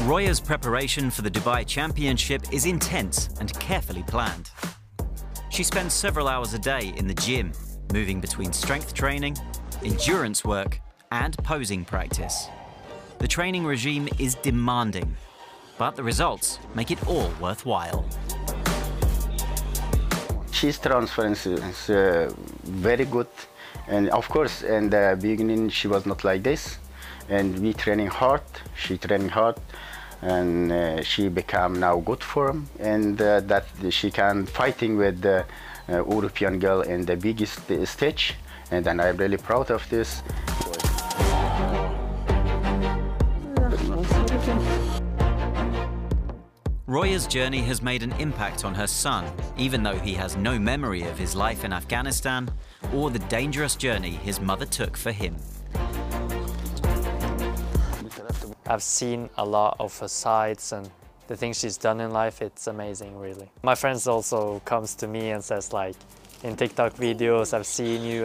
Roya's preparation for the Dubai Championship is intense and carefully planned. She spends several hours a day in the gym, moving between strength training, endurance work, and posing practice. The training regime is demanding, but the results make it all worthwhile. She's transference is very good, and of course in the beginning she was not like this, and we training hard, she training hard, and she become now good form, and that she can fighting with the European girl in the biggest stage, and then I'm really proud of this. Roya's journey has made an impact on her son, even though he has no memory of his life in Afghanistan or the dangerous journey his mother took for him. I've seen a lot of her sides and the things she's done in life. It's amazing, really. My friends also comes to me and says, like, in TikTok videos, I've seen you